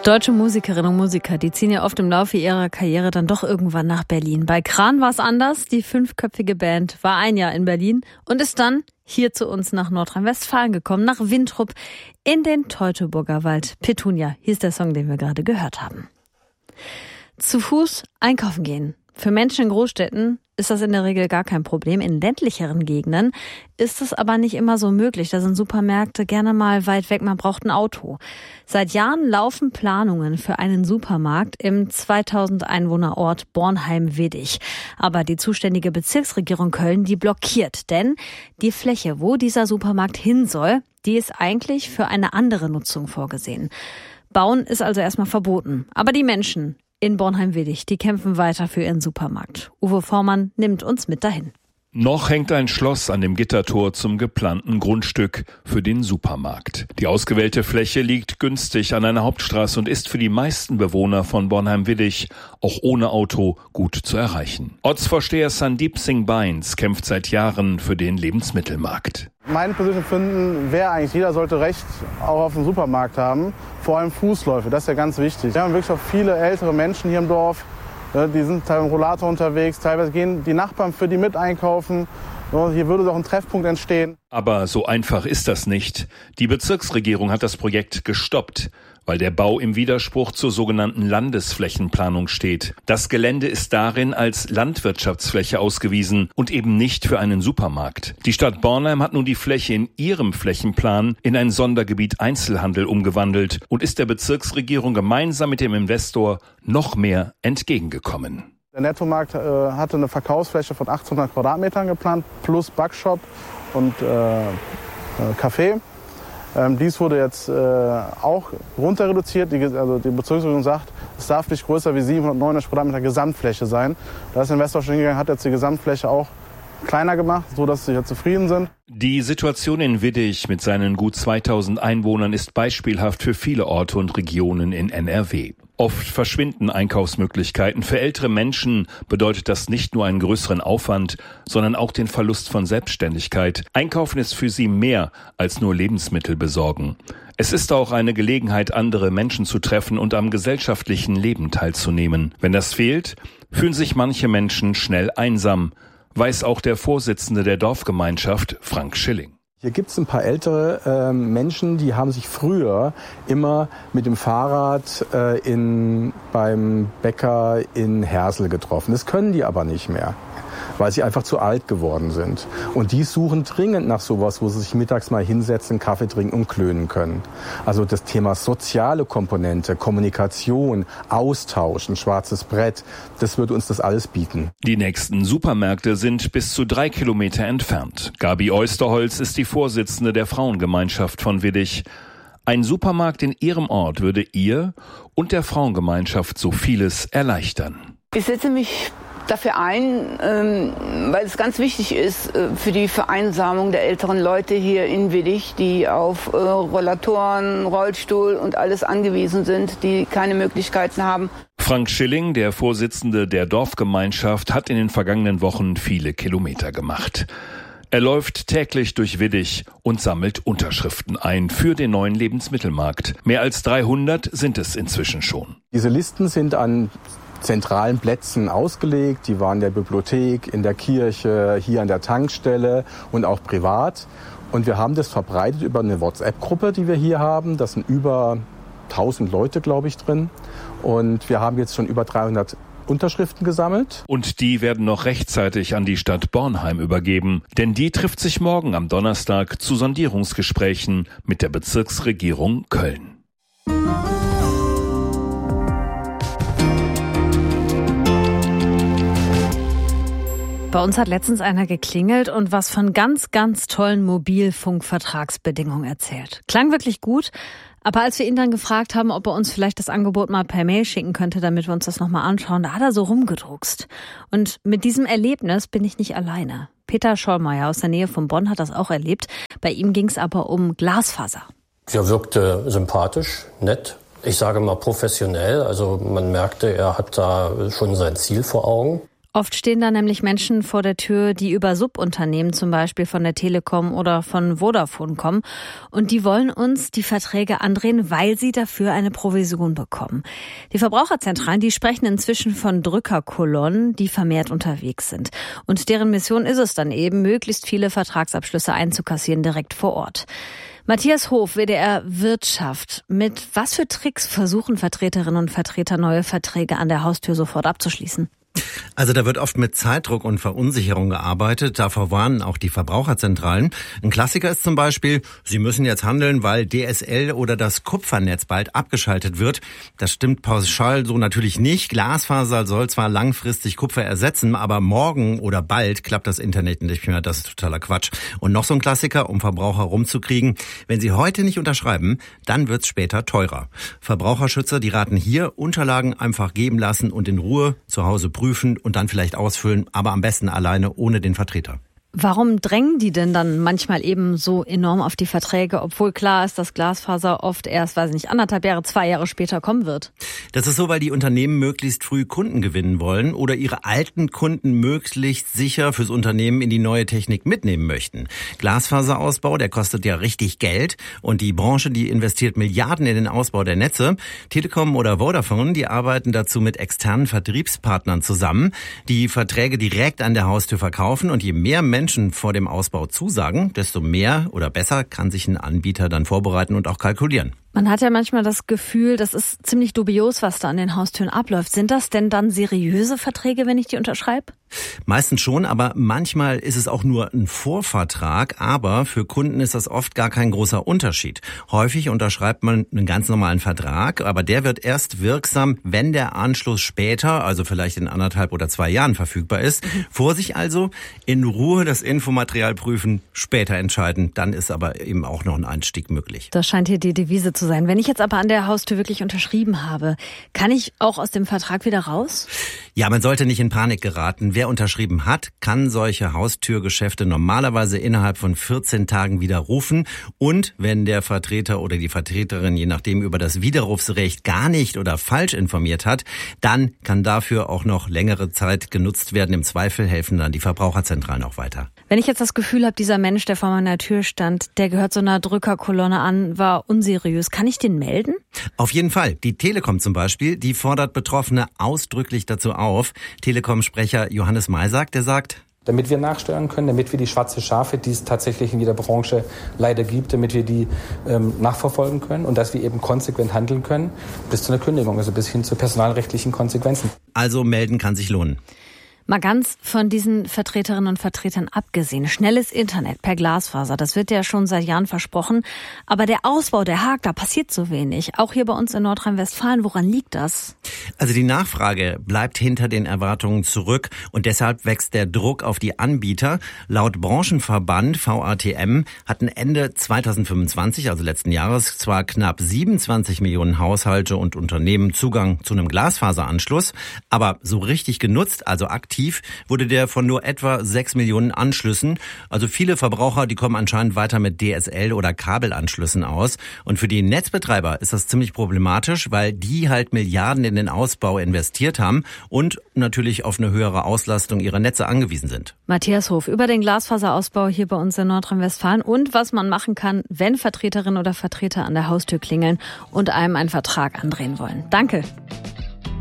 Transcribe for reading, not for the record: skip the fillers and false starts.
Deutsche Musikerinnen und Musiker, die ziehen ja oft im Laufe ihrer Karriere dann doch irgendwann nach Berlin. Bei Kran war es anders. Die 5-köpfige Band war ein Jahr in Berlin und ist dann hier zu uns nach Nordrhein-Westfalen gekommen, nach Wintrup in den Teutoburger Wald. Petunia hieß der Song, den wir gerade gehört haben. Zu Fuß einkaufen gehen. Für Menschen in Großstädten ist das in der Regel gar kein Problem. In ländlicheren Gegenden ist es aber nicht immer so möglich. Da sind Supermärkte gerne mal weit weg. Man braucht ein Auto. Seit Jahren laufen Planungen für einen Supermarkt im 2000 Einwohnerort Bornheim-Widdig. Aber die zuständige Bezirksregierung Köln, die blockiert. Denn die Fläche, wo dieser Supermarkt hin soll, die ist eigentlich für eine andere Nutzung vorgesehen. Bauen ist also erstmal verboten. Aber die Menschen in Bornheim-Widdig, die kämpfen weiter für ihren Supermarkt. Uwe Vormann nimmt uns mit dahin. Noch hängt ein Schloss an dem Gittertor zum geplanten Grundstück für den Supermarkt. Die ausgewählte Fläche liegt günstig an einer Hauptstraße und ist für die meisten Bewohner von Bornheim-Widdig auch ohne Auto gut zu erreichen. Ortsvorsteher Sandeep Singh Bains kämpft seit Jahren für den Lebensmittelmarkt. Mein persönliches Empfinden wäre eigentlich, jeder sollte Recht auch auf den Supermarkt haben, vor allem Fußläufe, das ist ja ganz wichtig. Wir haben wirklich auch viele ältere Menschen hier im Dorf, die sind teilweise im Rollator unterwegs, teilweise gehen die Nachbarn für die mit einkaufen. Hier würde doch ein Treffpunkt entstehen. Aber so einfach ist das nicht. Die Bezirksregierung hat das Projekt gestoppt, weil der Bau im Widerspruch zur sogenannten Landesflächenplanung steht. Das Gelände ist darin als Landwirtschaftsfläche ausgewiesen und eben nicht für einen Supermarkt. Die Stadt Bornheim hat nun die Fläche in ihrem Flächenplan in ein Sondergebiet Einzelhandel umgewandelt und ist der Bezirksregierung gemeinsam mit dem Investor noch mehr entgegengekommen. Der Nettomarkt hatte eine Verkaufsfläche von 800 Quadratmetern geplant, plus Backshop und Café. Dies wurde jetzt auch runter reduziert. Die Bezirksregierung sagt, es darf nicht größer wie 799 Quadratmeter Gesamtfläche sein. Da ist der Investor schon hingegangen, hat jetzt die Gesamtfläche auch kleiner gemacht, sodass sie jetzt zufrieden sind. Die Situation in Widdig mit seinen gut 2000 Einwohnern ist beispielhaft für viele Orte und Regionen in NRW. Oft verschwinden Einkaufsmöglichkeiten. Für ältere Menschen bedeutet das nicht nur einen größeren Aufwand, sondern auch den Verlust von Selbstständigkeit. Einkaufen ist für sie mehr als nur Lebensmittel besorgen. Es ist auch eine Gelegenheit, andere Menschen zu treffen und am gesellschaftlichen Leben teilzunehmen. Wenn das fehlt, fühlen sich manche Menschen schnell einsam, weiß auch der Vorsitzende der Dorfgemeinschaft, Frank Schilling. Hier gibt es ein paar ältere Menschen, die haben sich früher immer mit dem Fahrrad beim Bäcker in Hersel getroffen. Das können die aber nicht mehr, weil sie einfach zu alt geworden sind. Und die suchen dringend nach sowas, wo sie sich mittags mal hinsetzen, Kaffee trinken und klönen können. Also das Thema soziale Komponente, Kommunikation, Austausch, ein schwarzes Brett, das wird uns das alles bieten. Die nächsten Supermärkte sind bis zu 3 Kilometer entfernt. Gabi Oysterholz ist die Vorsitzende der Frauengemeinschaft von Widdig. Ein Supermarkt in ihrem Ort würde ihr und der Frauengemeinschaft so vieles erleichtern. Ich setze mich dafür ein, weil es ganz wichtig ist für die Vereinsamung der älteren Leute hier in Widdig, die auf Rollatoren, Rollstuhl und alles angewiesen sind, die keine Möglichkeiten haben. Frank Schilling, der Vorsitzende der Dorfgemeinschaft, hat in den vergangenen Wochen viele Kilometer gemacht. Er läuft täglich durch Widdig und sammelt Unterschriften ein für den neuen Lebensmittelmarkt. Mehr als 300 sind es inzwischen schon. Diese Listen sind an zentralen Plätzen ausgelegt. Die waren in der Bibliothek, in der Kirche, hier an der Tankstelle und auch privat. Und wir haben das verbreitet über eine WhatsApp-Gruppe, die wir hier haben. Da sind über 1000 Leute, glaube ich, drin. Und wir haben jetzt schon über 300 Unterschriften gesammelt. Und die werden noch rechtzeitig an die Stadt Bornheim übergeben. Denn die trifft sich morgen am Donnerstag zu Sondierungsgesprächen mit der Bezirksregierung Köln. Bei uns hat letztens einer geklingelt und was von ganz, ganz tollen Mobilfunkvertragsbedingungen erzählt. Klang wirklich gut, aber als wir ihn dann gefragt haben, ob er uns vielleicht das Angebot mal per Mail schicken könnte, damit wir uns das nochmal anschauen, da hat er so rumgedruckst. Und mit diesem Erlebnis bin ich nicht alleine. Peter Schollmeier aus der Nähe von Bonn hat das auch erlebt. Bei ihm ging es aber um Glasfaser. Er wirkte sympathisch, nett. Ich sage mal professionell. Also man merkte, er hat da schon sein Ziel vor Augen. Oft stehen da nämlich Menschen vor der Tür, die über Subunternehmen, zum Beispiel von der Telekom oder von Vodafone kommen. Und die wollen uns die Verträge andrehen, weil sie dafür eine Provision bekommen. Die Verbraucherzentralen, die sprechen inzwischen von Drückerkolonnen, die vermehrt unterwegs sind. Und deren Mission ist es dann eben, möglichst viele Vertragsabschlüsse einzukassieren direkt vor Ort. Matthias Hof, WDR Wirtschaft. Mit was für Tricks versuchen Vertreterinnen und Vertreter, neue Verträge an der Haustür sofort abzuschließen? Also da wird oft mit Zeitdruck und Verunsicherung gearbeitet. Davor warnen auch die Verbraucherzentralen. Ein Klassiker ist zum Beispiel, Sie müssen jetzt handeln, weil DSL oder das Kupfernetz bald abgeschaltet wird. Das stimmt pauschal so natürlich nicht. Glasfaser soll zwar langfristig Kupfer ersetzen, aber morgen oder bald klappt das Internet nicht mehr. Das ist totaler Quatsch. Und noch so ein Klassiker, um Verbraucher rumzukriegen. Wenn Sie heute nicht unterschreiben, dann wird's später teurer. Verbraucherschützer, die raten hier, Unterlagen einfach geben lassen und in Ruhe zu Hause prüfen und dann vielleicht ausfüllen, aber am besten alleine ohne den Vertreter. Warum drängen die denn dann manchmal eben so enorm auf die Verträge, obwohl klar ist, dass Glasfaser oft erst, 1,5 Jahre, 2 Jahre später kommen wird? Das ist so, weil die Unternehmen möglichst früh Kunden gewinnen wollen oder ihre alten Kunden möglichst sicher fürs Unternehmen in die neue Technik mitnehmen möchten. Glasfaserausbau, der kostet ja richtig Geld und die Branche, die investiert Milliarden in den Ausbau der Netze. Telekom oder Vodafone, die arbeiten dazu mit externen Vertriebspartnern zusammen, die Verträge direkt an der Haustür verkaufen und je mehr Menschen vor dem Ausbau zusagen, desto mehr oder besser kann sich ein Anbieter dann vorbereiten und auch kalkulieren. Man hat ja manchmal das Gefühl, das ist ziemlich dubios, was da an den Haustüren abläuft. Sind das denn dann seriöse Verträge, wenn ich die unterschreibe? Meistens schon, aber manchmal ist es auch nur ein Vorvertrag. Aber für Kunden ist das oft gar kein großer Unterschied. Häufig unterschreibt man einen ganz normalen Vertrag, aber der wird erst wirksam, wenn der Anschluss später, also vielleicht in 1,5 oder 2 Jahren verfügbar ist. Vorsicht also, in Ruhe das Infomaterial prüfen, später entscheiden. Dann ist aber eben auch noch ein Einstieg möglich. Das scheint hier die Devise zu sein. Wenn ich jetzt aber an der Haustür wirklich unterschrieben habe, kann ich auch aus dem Vertrag wieder raus? Ja, man sollte nicht in Panik geraten. Wer unterschrieben hat, kann solche Haustürgeschäfte normalerweise innerhalb von 14 Tagen widerrufen. Und wenn der Vertreter oder die Vertreterin, je nachdem, über das Widerrufsrecht gar nicht oder falsch informiert hat, dann kann dafür auch noch längere Zeit genutzt werden. Im Zweifel helfen dann die Verbraucherzentralen auch weiter. Wenn ich jetzt das Gefühl habe, dieser Mensch, der vor meiner Tür stand, der gehört so einer Drückerkolonne an, war unseriös, kann ich den melden? Auf jeden Fall. Die Telekom zum Beispiel, die fordert Betroffene ausdrücklich dazu auf. Telekom-Sprecher Johannes Maysack, der sagt: Damit wir nachsteuern können, damit wir die schwarze Schafe, die es tatsächlich in jeder Branche leider gibt, damit wir die nachverfolgen können und dass wir eben konsequent handeln können, bis zu einer Kündigung, also bis hin zu personalrechtlichen Konsequenzen. Also melden kann sich lohnen. Mal ganz von diesen Vertreterinnen und Vertretern abgesehen. Schnelles Internet per Glasfaser, das wird ja schon seit Jahren versprochen. Aber der Ausbau, der hakt, da passiert so wenig. Auch hier bei uns in Nordrhein-Westfalen. Woran liegt das? Also die Nachfrage bleibt hinter den Erwartungen zurück und deshalb wächst der Druck auf die Anbieter. Laut Branchenverband VATM hatten Ende 2025, also letzten Jahres, zwar knapp 27 Millionen Haushalte und Unternehmen Zugang zu einem Glasfaseranschluss, aber so richtig genutzt, also aktiv, wurde der von nur etwa 6 Millionen Anschlüssen. Also viele Verbraucher, die kommen anscheinend weiter mit DSL- oder Kabelanschlüssen aus. Und für die Netzbetreiber ist das ziemlich problematisch, weil die halt Milliarden in den Ausbau investiert haben und natürlich auf eine höhere Auslastung ihrer Netze angewiesen sind. Matthias Hof über den Glasfaserausbau hier bei uns in Nordrhein-Westfalen und was man machen kann, wenn Vertreterinnen oder Vertreter an der Haustür klingeln und einem einen Vertrag andrehen wollen. Danke.